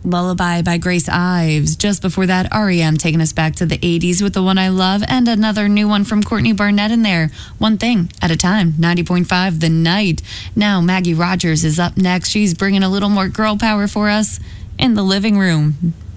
Lullaby by Grace Ives. Just before that, REM taking us back to the 80s with The One I Love, and another new one from Courtney Barnett in there. One Thing at a Time, 90.5 The Night. Now Maggie Rogers is up next. She's bringing a little more girl power for us in the living room.